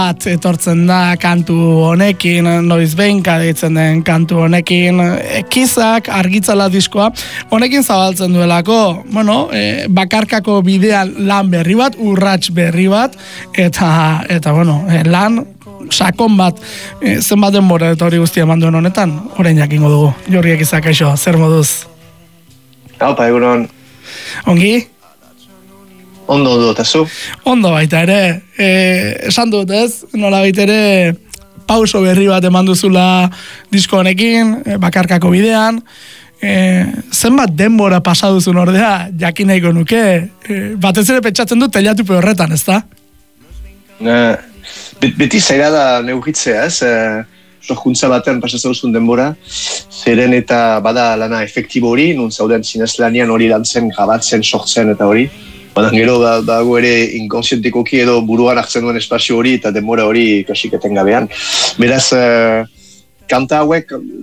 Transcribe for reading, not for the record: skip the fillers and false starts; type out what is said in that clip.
bat etortzen da kantu honekin, noiz behinka deitzen den kantu honekin, Kizak argitzala diskoa, honekin zabaltzen duelako, bakarkako bidean lan berri bat, urrats berri bat, eta lan sakon bat, zenbat denbora eta hori guztia eman duen honetan, orain jakingo dugu. Jorri Kizak, aixo, zer moduz? Haupa, egunon. Ongi? Ondo, eta zu? Ondo baita ere, esan dut ez, nola baita ere pauso berri bat eman duzula disko honekin, bakarkako bidean, zenbat denbora pasaduzun ordea, jakin nahiko nuke, batez ere pentsatzen dut teilatupe horretan, ez da? Beti zaira da neurritzea, ez? Sorkuntza batean pasatzen denbora, zeren eta bada lana efektibo hori, nun zauden zinez lanian hori lantzen, grabatzen, sortzen eta hori. Baina gero dago ere inkonsientikoki edo buruan hartzen duen espazio hori eta denbora hori kasik etengabean. Beraz, kanta hauek